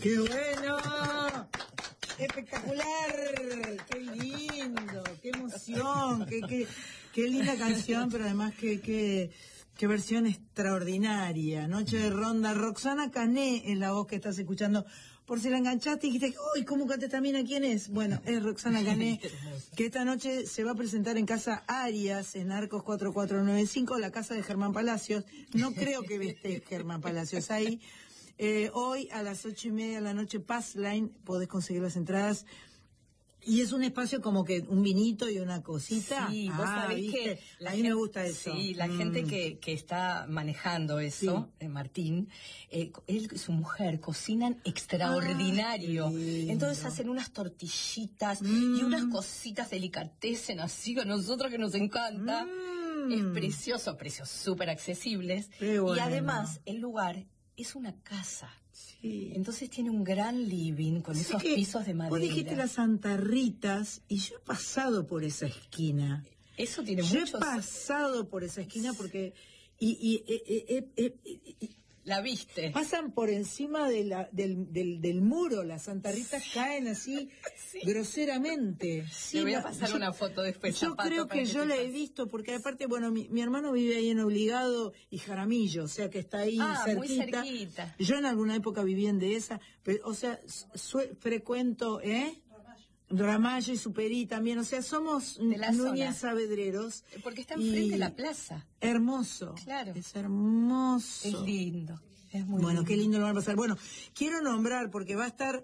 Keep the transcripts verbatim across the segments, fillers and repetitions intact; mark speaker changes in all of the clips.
Speaker 1: ¡Qué bueno! ¡Espectacular! ¡Qué lindo! ¡Qué emoción! ¡Qué, qué, qué linda canción! Pero además, qué, qué, qué versión extraordinaria. Noche de Ronda. Roxana Cané es la voz que estás escuchando. Por si la enganchaste y dijiste, uy, ¿cómo canta esta mina? ¿Quién es? Bueno, es Roxana Cané, que esta noche se va a presentar en Casa Arias, en Arcos cuatro cuatro nueve cinco, la casa de Germán Palacios. No creo que esté Germán Palacios ahí. Eh, hoy a las ocho y media de la noche, Pass Line, podés conseguir las entradas. Y es un espacio como que un vinito y una cosita.
Speaker 2: Sí, vos
Speaker 1: ah,
Speaker 2: sabés
Speaker 1: ¿viste?
Speaker 2: que
Speaker 1: a mí
Speaker 2: gente,
Speaker 1: me gusta eso.
Speaker 2: Sí, la
Speaker 1: mm.
Speaker 2: gente que, que está manejando eso, sí. eh, Martín, eh, él y su mujer cocinan extraordinario.
Speaker 1: Ah,
Speaker 2: entonces hacen unas tortillitas
Speaker 1: mm.
Speaker 2: y unas cositas delicatessen así que a nosotros que nos encanta.
Speaker 1: Mm.
Speaker 2: Es precioso, precios súper accesibles.
Speaker 1: Bueno.
Speaker 2: Y además el lugar es una casa.
Speaker 1: Sí.
Speaker 2: Entonces tiene un gran living con esos pisos de madera.
Speaker 1: Vos dijiste las Santarritas y yo he pasado por esa esquina.
Speaker 2: Eso tiene
Speaker 1: yo
Speaker 2: muchos...
Speaker 1: Yo he pasado por esa esquina porque... y, y, y, y, y, y, y
Speaker 2: la viste.
Speaker 1: Pasan por encima de la, del, del, del muro, las Santarritas sí. caen así sí. groseramente.
Speaker 2: Sí, Te voy a pasar yo, una foto después.
Speaker 1: Yo creo que, que yo la he visto, porque aparte, bueno, mi, mi hermano vive ahí en Obligado y Jaramillo, o sea que está ahí
Speaker 2: ah,
Speaker 1: cerquita.
Speaker 2: Muy cerquita.
Speaker 1: Yo en alguna época viví en Dehesa, pero, o sea, frecuento, ¿eh? Ramallo y Superí también, o sea, somos Núñez Saavedreros.
Speaker 2: Porque está enfrente de la plaza.
Speaker 1: Hermoso.
Speaker 2: Claro.
Speaker 1: Es hermoso.
Speaker 2: Es lindo. Es muy
Speaker 1: bueno,
Speaker 2: lindo.
Speaker 1: qué lindo lo van a pasar. Bueno, quiero nombrar, porque va a estar,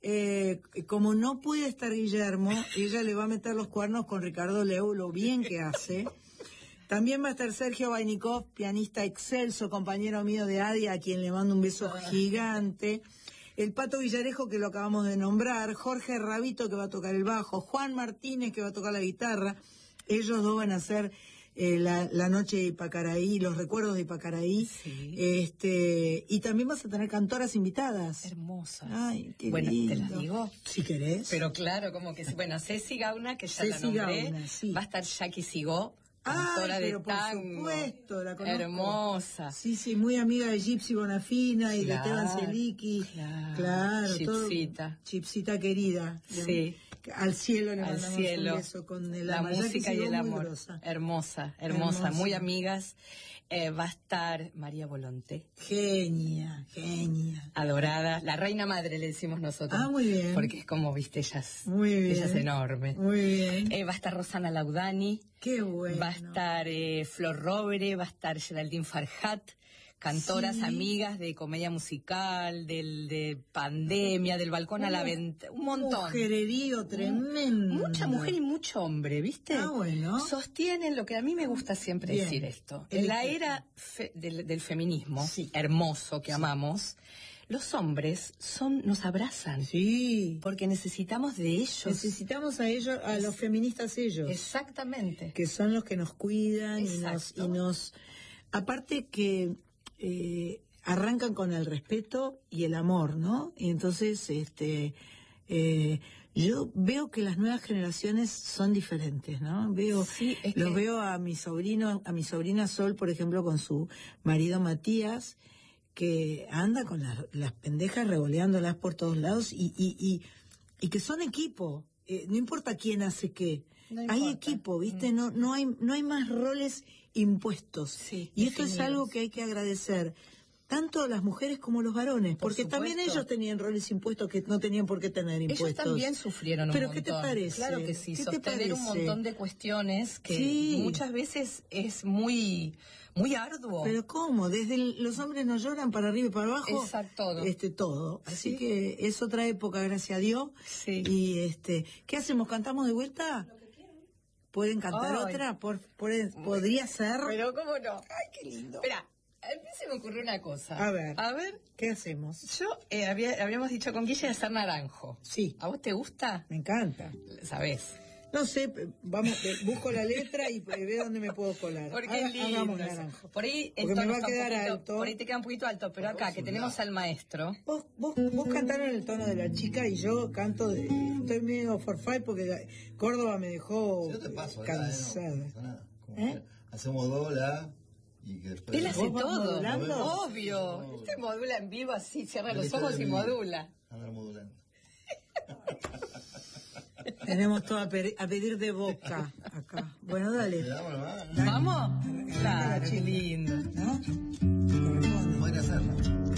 Speaker 1: eh, como no puede estar Guillermo, ella le va a meter los cuernos con Ricardo Leu, lo bien que hace. También va a estar Sergio Vainikov, pianista excelso, compañero mío de Adia, a quien le mando un beso gigante. El Pato Villarejo, que lo acabamos de nombrar, Jorge Rabito, que va a tocar el bajo, Juan Martínez, que va a tocar la guitarra. Ellos dos van a hacer eh, la, la noche de Ipacaraí, los recuerdos de Ipacaraí.
Speaker 2: Sí.
Speaker 1: Este, y también vas a tener cantoras invitadas.
Speaker 2: Hermosas.
Speaker 1: Ay, qué
Speaker 2: bueno,
Speaker 1: lindo.
Speaker 2: ¿te las digo?
Speaker 1: Si querés.
Speaker 2: Pero claro, como que sí. Bueno, Ceci Gauna, que ya
Speaker 1: Ceci
Speaker 2: la nombré,
Speaker 1: Gauna, sí.
Speaker 2: va a estar Jackie Sigó.
Speaker 1: Ah,
Speaker 2: de
Speaker 1: pero por
Speaker 2: tango.
Speaker 1: supuesto, la conozco.
Speaker 2: Hermosa.
Speaker 1: Sí, sí, muy amiga de Gypsy Bonafina y
Speaker 2: claro,
Speaker 1: de Esteban Zeliki.
Speaker 2: Claro,
Speaker 1: claro
Speaker 2: Chipsita.
Speaker 1: Todo, Chipsita querida.
Speaker 2: Sí.
Speaker 1: Al cielo le
Speaker 2: Al
Speaker 1: mandamos
Speaker 2: cielo.
Speaker 1: un beso con el
Speaker 2: la
Speaker 1: alma.
Speaker 2: música y el amor.
Speaker 1: Grosa.
Speaker 2: Hermosa, hermosa, hermosa, muy amigas. Eh, va a estar María Volonté.
Speaker 1: Genia, genia.
Speaker 2: Adorada. La reina madre le decimos nosotros.
Speaker 1: Ah, muy bien.
Speaker 2: Porque es como, viste, ella es,
Speaker 1: muy bien.
Speaker 2: Ella es enorme.
Speaker 1: Muy bien.
Speaker 2: Eh, va a estar Rosana Laudani.
Speaker 1: Qué bueno.
Speaker 2: Va a estar eh, Flor Robre, va a estar Geraldine Farhat, cantoras sí. amigas de comedia musical, del de Pandemia, del Balcón uh, a la Ventana, un montón.
Speaker 1: Mujererío tremendo.
Speaker 2: Mucha mujer y mucho hombre, ¿viste?
Speaker 1: Ah, bueno.
Speaker 2: Sostienen lo que a mí me gusta siempre Bien. decir esto. En la era fe, del, del feminismo,
Speaker 1: sí.
Speaker 2: hermoso que sí. amamos, los hombres son nos abrazan.
Speaker 1: Sí.
Speaker 2: Porque necesitamos de ellos.
Speaker 1: Necesitamos a ellos, a los feministas ellos.
Speaker 2: Exactamente.
Speaker 1: Que son los que nos cuidan y nos, y nos... Aparte que eh, arrancan con el respeto y el amor, ¿no? Y entonces, este... Eh, yo veo que las nuevas generaciones son diferentes, ¿no? Veo,
Speaker 2: sí, es
Speaker 1: los
Speaker 2: que...
Speaker 1: veo a mi sobrino, a mi sobrina Sol, por ejemplo, con su marido Matías, que anda con las, las pendejas revoleándolas por todos lados y, y, y, y que son equipo. Eh, no importa quién hace qué. No hay equipo, ¿viste? Mm. No, no hay, no hay más roles impuestos.
Speaker 2: Sí,
Speaker 1: y esto es algo que hay que agradecer. Tanto las mujeres como los varones,
Speaker 2: por
Speaker 1: porque
Speaker 2: supuesto.
Speaker 1: También ellos tenían roles impuestos que no tenían por qué tener impuestos.
Speaker 2: Ellos también sufrieron un
Speaker 1: ¿Pero
Speaker 2: montón.
Speaker 1: qué te parece?
Speaker 2: Claro que sí,
Speaker 1: ¿Qué
Speaker 2: sostener un montón de cuestiones que
Speaker 1: sí.
Speaker 2: muchas veces es muy muy arduo.
Speaker 1: ¿Pero cómo? Desde el, los hombres no lloran para arriba y para abajo.
Speaker 2: Exacto, todo.
Speaker 1: Este, todo. Así
Speaker 2: ¿Sí?
Speaker 1: que es otra época, gracias a Dios.
Speaker 2: Sí.
Speaker 1: Y este, ¿qué hacemos? ¿Cantamos de vuelta? ¿Pueden cantar
Speaker 2: Ay.
Speaker 1: otra? Por, por, ¿Podría ser?
Speaker 2: Pero cómo no.
Speaker 1: Ay, qué lindo.
Speaker 2: Espera. A mí se me ocurrió una cosa.
Speaker 1: A ver.
Speaker 2: A ver.
Speaker 1: ¿Qué hacemos?
Speaker 2: Yo eh, había, habíamos dicho con Guille de hacer naranjo.
Speaker 1: Sí.
Speaker 2: ¿A vos te gusta?
Speaker 1: Me encanta.
Speaker 2: ¿Sabés?
Speaker 1: No sé, vamos, busco la letra y veo dónde me puedo colar.
Speaker 2: Porque
Speaker 1: Haga,
Speaker 2: es lindo.
Speaker 1: Hagamos naranjo.
Speaker 2: Por ahí
Speaker 1: Porque me va a quedar
Speaker 2: poquito,
Speaker 1: alto.
Speaker 2: Por ahí te queda un poquito alto, pero acá que tenemos al maestro.
Speaker 1: Vos, vos, vos cantaron el tono de la chica y yo canto de... Estoy medio forfait porque Córdoba me dejó
Speaker 3: yo te paso,
Speaker 1: cansada.
Speaker 3: Ya, no, nada.
Speaker 1: ¿Eh?
Speaker 3: Hacemos do, la... Y que después...
Speaker 2: Él hace todo,
Speaker 1: modulando?
Speaker 2: obvio. Este modula en vivo así, cierra los ojos y modula.
Speaker 3: andar modulando.
Speaker 1: Tenemos todo a, pe- a pedir de boca acá. Bueno, dale.
Speaker 3: ¿Le damos nomás?
Speaker 2: ¿Vamos? Claro, qué lindo.
Speaker 1: ¿No?
Speaker 3: Podría hacerlo.